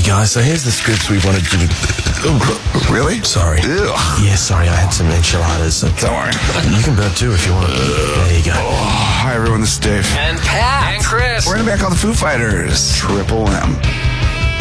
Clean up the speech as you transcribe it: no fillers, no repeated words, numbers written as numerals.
guys, so here's the scripts we wanted you to... Really? Sorry. Ew. Yeah, sorry, I had some enchiladas. So Don't worry. you can burp too if you want. There you go. Hi, everyone. This is Dave. And Pat. And Chris. We're going to back all the Foo Fighters. Triple M.